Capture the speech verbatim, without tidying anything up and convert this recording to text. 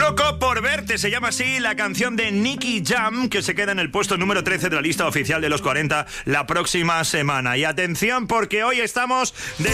Loco por verte, se llama así la canción de Nicky Jam, que se queda en el puesto número trece de la lista oficial de los cuarenta la próxima semana. Y atención, porque hoy estamos de